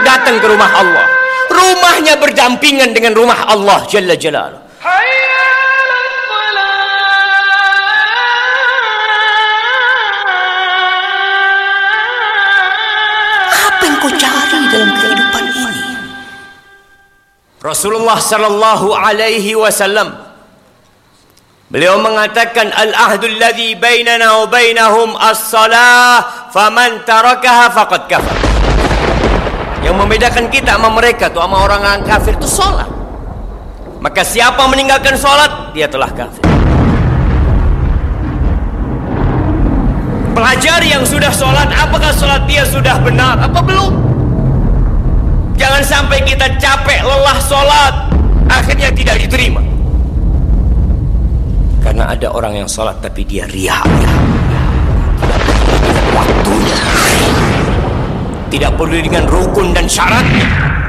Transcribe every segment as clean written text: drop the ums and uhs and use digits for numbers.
datang ke rumah Allah. Rumahnya berdampingan dengan rumah Allah Jalla Jalaluh. Apa yang kau cari dalam kehidupan ini? Rasulullah sallallahu alaihi wasallam, beliau mengatakan, al-ahdul ladzi bainana wa bainahum as-salah, faman tarakaha faqad kafar. Yang membedakan kita sama mereka tuh, sama orang kafir itu salat. Maka siapa meninggalkan salat, dia telah kafir. Pelajari yang sudah salat, apakah salat dia sudah benar apa belum? Jangan sampai kita capek, lelah salat, akhirnya tidak diterima. Karena ada orang yang salat tapi dia riya. Waktunya tidak perlu dengan rukun dan syaratnya.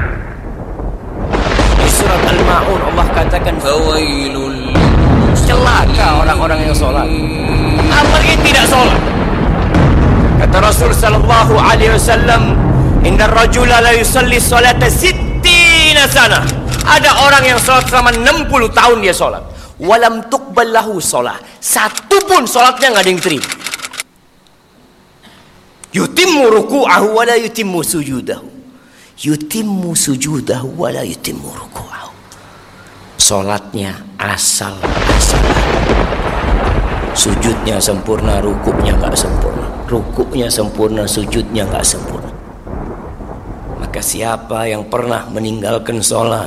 Di surat Al-Ma'un Allah katakan, fawailul, celaka orang-orang yang salat, apalagi tidak salat. Kata Rasul sallallahu alaihi wasallam, inna rajula la yusalli salata sittina sana. Ada orang yang salat selama 60 tahun dia salat, walam tuqbal lahu shalah, satu pun salatnya enggak ada yang diterima. Yutimmu ruku'ahu wa la yutimmu sujudahu. Yutimmu sujudahu wa la yutimmu ruku'ahu. Salatnya asal-asalan. Sujudnya sempurna, rukuknya enggak sempurna. Rukuknya sempurna, sujudnya enggak sempurna. Maka siapa yang pernah meninggalkan salat,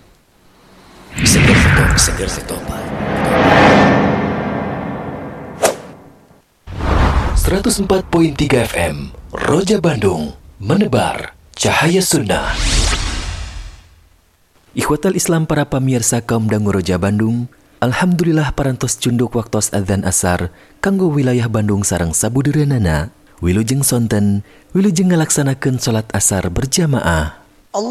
segera tobat. 104.3 FM Roja Bandung, menebar cahaya sunnah. Ikhwatal Islam para pamirsa kaum dangu Roja Bandung, alhamdulillah parantos cunduk waktos adzan asar kanggo wilayah Bandung sareng sabudereunana wilujeng sonten wilujeng ngalaksanakeun salat asar berjamaah.